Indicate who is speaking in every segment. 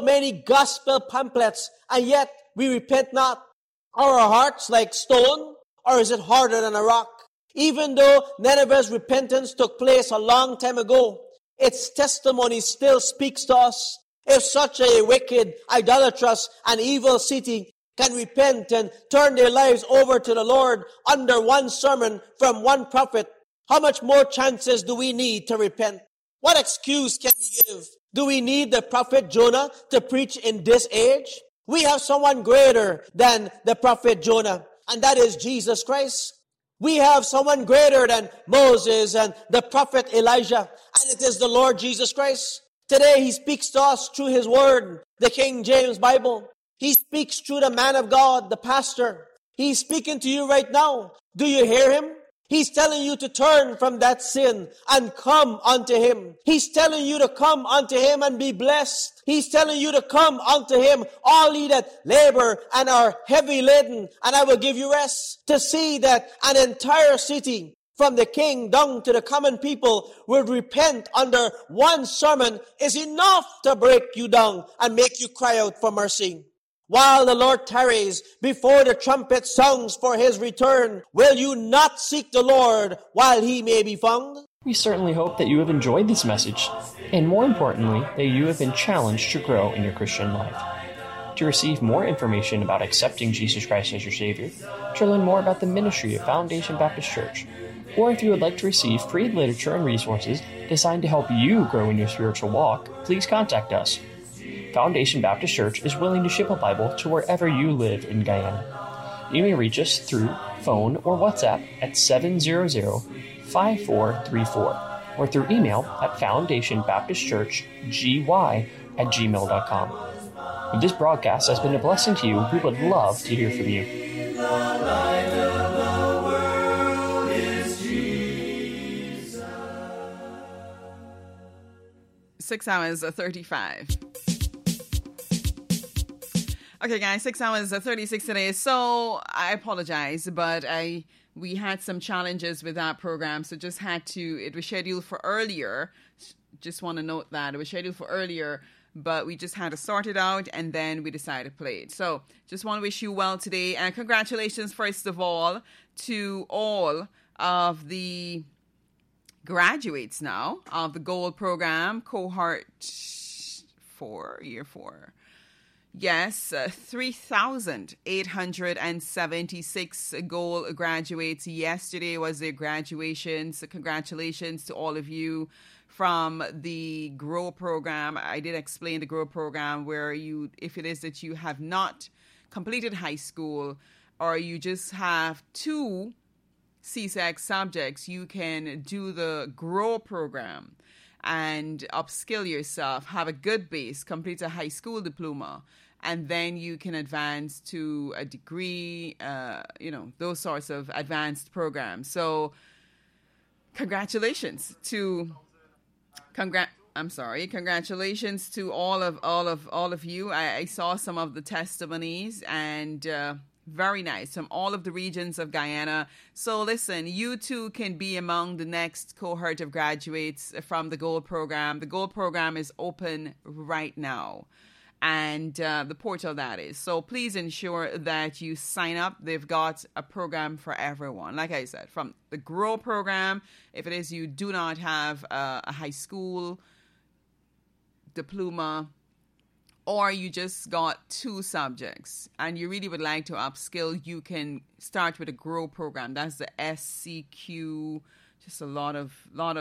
Speaker 1: many gospel pamphlets, and yet we repent not? Are our hearts like stone, or is it harder than a rock? Even though Nineveh's repentance took place a long time ago, its testimony still speaks to us. If such a wicked, idolatrous, and evil city can repent and turn their lives over to the Lord under one sermon from one prophet, how much more chances do we need to repent? What excuse can we give? Do we need the prophet Jonah to preach in this age? We have someone greater than the prophet Jonah, and that is Jesus Christ. We have someone greater than Moses and the prophet Elijah, and it is the Lord Jesus Christ. Today he speaks to us through his word, the King James Bible. He speaks through the man of God, the pastor. He's speaking to you right now. Do you hear him? He's telling you to turn from that sin and come unto him. He's telling you to come unto him and be blessed. He's telling you to come unto him, all ye that labor and are heavy laden, and I will give you rest. To see that an entire city, from the king down to the common people, would repent under one sermon is enough to break you down and make you cry out for mercy. While the Lord tarries before the trumpet sounds for his return, will you not seek the Lord while he may be found?
Speaker 2: We certainly hope that you have enjoyed this message, and more importantly, that you have been challenged to grow in your Christian life. To receive more information about accepting Jesus Christ as your Savior, to learn more about the ministry of Foundation Baptist Church, or if you would like to receive free literature and resources designed to help you grow in your spiritual walk, please contact us. Foundation Baptist Church is willing to ship a Bible to wherever you live in Guyana. You may reach us through phone or WhatsApp at 700-5434 or through email at foundationbaptistchurchgy@gmail.com. If this broadcast has been a blessing to you, we would love to hear from you.
Speaker 3: 6 hours 35. Okay, guys, 6 hours 36 today. So I apologize, but we had some challenges with that program, so just had to. It was scheduled for earlier. Just want to note that it was scheduled for earlier, but we just had to sort it out, and then we decided to play it. So just want to wish you well today, and congratulations, first of all, to all of the graduates now of the Gold Program, cohort 4, year 4. Yes, 3,876 Gold graduates. Yesterday was their graduation, so congratulations to all of you from the GROW program. I did explain the GROW program where you, if it is that you have not completed high school or you just have 2 CSEC subjects, you can do the GROW program and upskill yourself, have a good base, complete a high school diploma, and then you can advance to a degree, those sorts of advanced programs. So congratulations to all of you. I saw some of the testimonies, and very nice, from all of the regions of Guyana. So listen, you too can be among the next cohort of graduates from the Gold Program. The Gold Program is open right now, and the portal, that is. So please ensure that you sign up. They've got a program for everyone. Like I said, from the GROW program, if it is you do not have a high school diploma, or you just got 2 subjects and you really would like to upskill, you can start with a GROW program. That's the SCQ, just a lot of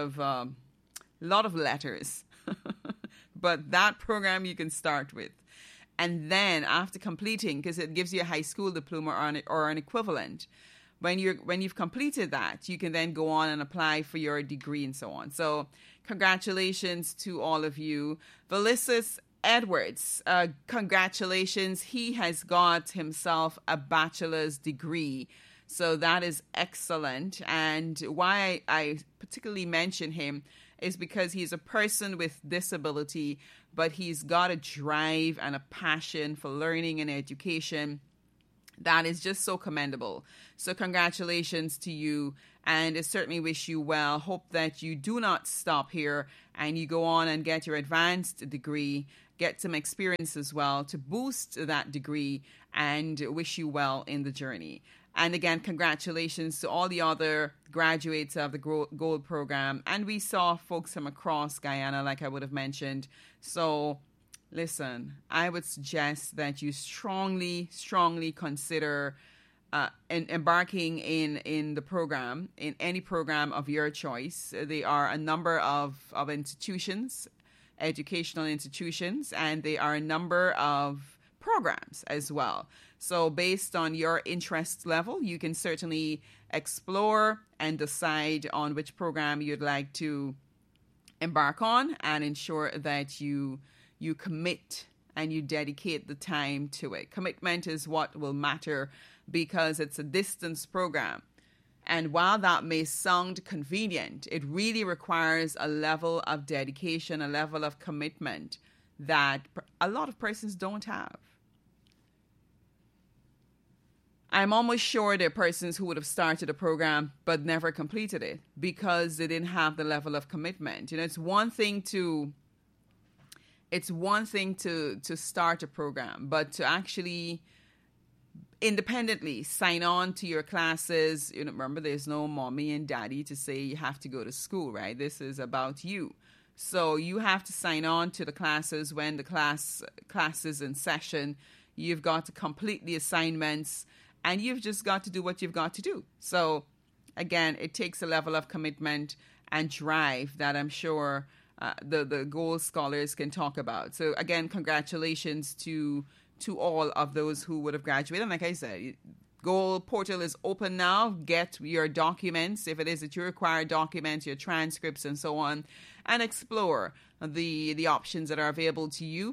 Speaker 3: letters. But that program you can start with. And then after completing, because it gives you a high school diploma or an equivalent, when you've completed that, you can then go on and apply for your degree and so on. So congratulations to all of you. Velicius Edwards, congratulations. He has got himself a bachelor's degree. So that is excellent. And why I particularly mention him is because he's a person with disability, but he's got a drive and a passion for learning and education that is just so commendable. So congratulations to you, and I certainly wish you well. Hope that you do not stop here and you go on and get your advanced degree get some experience as well to boost that degree, and wish you well in the journey. And again, congratulations to all the other graduates of the Gold program. And we saw folks from across Guyana, like I would have mentioned. So listen, I would suggest that you strongly consider embarking in the program, in any program of your choice. There are a number of institutions, educational institutions, and there are a number of programs as well. So based on your interest level, you can certainly explore and decide on which program you'd like to embark on, and ensure that you commit and you dedicate the time to it. Commitment is what will matter, because it's a distance program. And while that may sound convenient, it really requires a level of dedication, a level of commitment that a lot of persons don't have. I'm almost sure there are persons who would have started a program but never completed it because they didn't have the level of commitment. You know, it's one thing to start a program, but to actually independently sign on to your classes. You know, remember, there's no mommy and daddy to say you have to go to school, right? This is about you. So you have to sign on to the classes when the class is in session. You've got to complete the assignments, and you've just got to do what you've got to do. So again, it takes a level of commitment and drive that I'm sure the Gold Scholars can talk about. So again, congratulations to all of those who would have graduated. And like I said, Gold portal is open now. Get your documents, if it is that you require documents, your transcripts and so on, and explore the options that are available to you,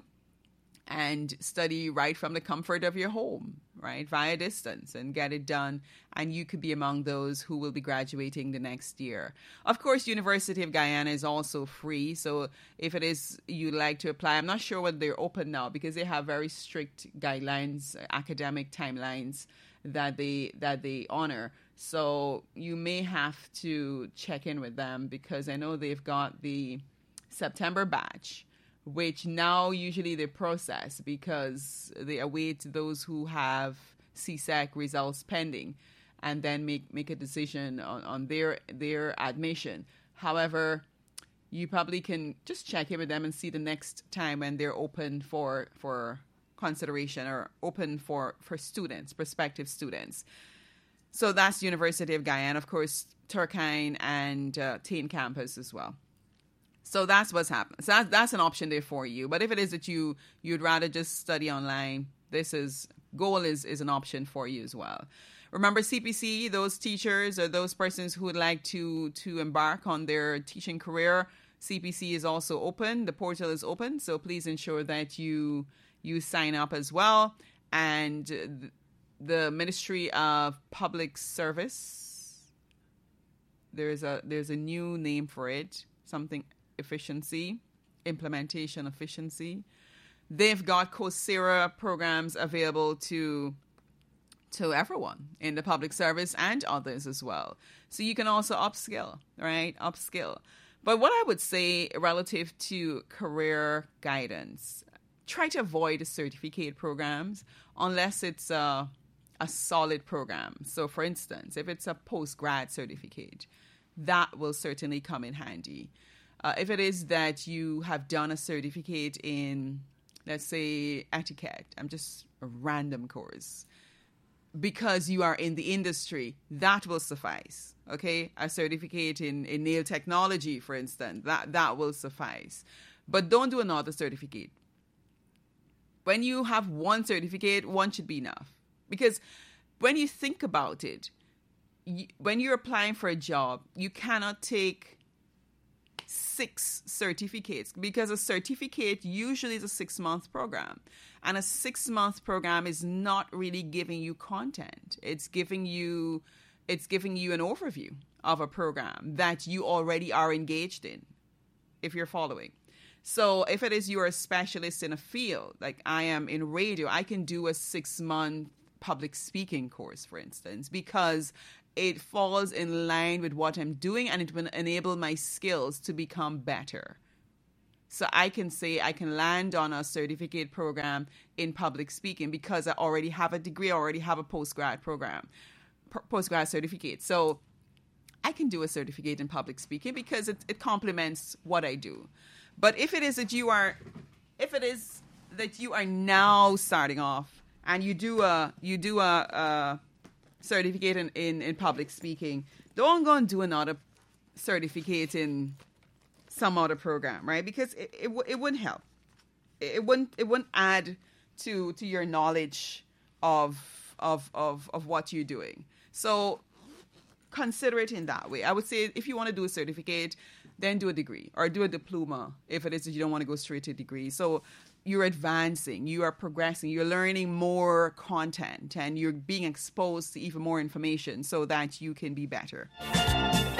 Speaker 3: and study right from the comfort of your home, right, via distance, and get it done. And you could be among those who will be graduating the next year. Of course, University of Guyana is also free. So if it is you'd like to apply, I'm not sure whether they're open now, because they have very strict guidelines, academic timelines that they honor. So you may have to check in with them, because I know they've got the September batch, which now usually they process because they await those who have CSEC results pending, and then make a decision on their admission. However, you probably can just check in with them and see the next time when they're open for consideration, or open for students, prospective students. So that's University of Guyana, of course, Turkine and Tain campus as well. So that's what's happening. So that's an option there for you. But if it is that you'd rather just study online, Gold is an option for you as well. Remember, CPC, those teachers or those persons who would like to embark on their teaching career, CPC is also open. The portal is open, so please ensure that you sign up as well. And the Ministry of Public Service, there's a new name for it, something efficiency, implementation efficiency. They've got Coursera programs available to everyone in the public service and others as well. So you can also upskill, right? Upskill. But what I would say relative to career guidance, try to avoid the certificate programs unless it's a solid program. So for instance, if it's a post-grad certificate, that will certainly come in handy. If it is that you have done a certificate in, let's say, etiquette, I'm just a random course, because you are in the industry, that will suffice. Okay, a certificate in nail technology, for instance, that will suffice. But don't do another certificate. When you have one certificate, one should be enough. Because when you think about it, when you're applying for a job, you cannot take 6 certificates, because a certificate usually is a 6-month program, and a 6-month program is not really giving you content. It's giving you an overview of a program that you already are engaged in, if you're following. So if it is you're a specialist in a field, like I am in radio, I can do a 6-month public speaking course, for instance, because it falls in line with what I'm doing, and it will enable my skills to become better. So I can say I can land on a certificate program in public speaking because I already have a degree, I already have a postgrad program, postgrad certificate. So I can do a certificate in public speaking because it complements what I do. But if it is that you are now starting off and you do a certificate in public speaking, don't go and do another certificate in some other program, right? Because it wouldn't help. It wouldn't add to your knowledge of what you're doing. So consider it in that way. I would say if you want to do a certificate, then do a degree or do a diploma if it is that you don't want to go straight to a degree. So you're advancing, you are progressing, you're learning more content, and you're being exposed to even more information so that you can be better.